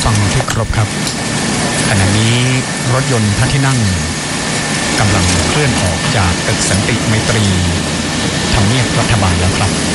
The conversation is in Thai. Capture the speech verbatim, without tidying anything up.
ผู้ฟังที่เคารพครับขณะนี้รถยนต์พระที่นั่งกำลังเคลื่อนออกจากตึกสันติไมตรีทำเนียบรัฐบาลแล้วครับ